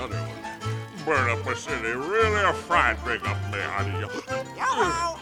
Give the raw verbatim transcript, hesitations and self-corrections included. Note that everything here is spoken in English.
another one. Burn up a city, really a frightening up there, honey. Yo-ho!